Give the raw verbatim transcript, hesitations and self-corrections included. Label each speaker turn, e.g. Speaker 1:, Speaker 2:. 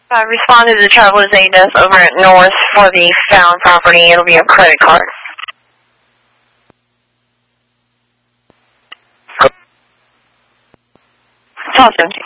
Speaker 1: I responded to Travelers A D S over at North for the found property. It'll be a credit card. Talk to him.